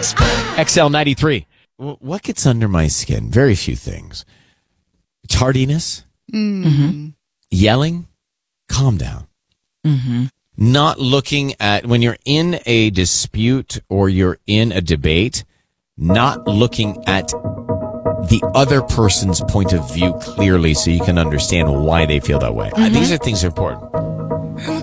XL93. What gets under my skin? Very few things. Tardiness. Yelling. Calm down. Not looking at, when you're in a dispute or you're in a debate, not looking at the other person's point of view clearly so you can understand why they feel that way. These are things that are important.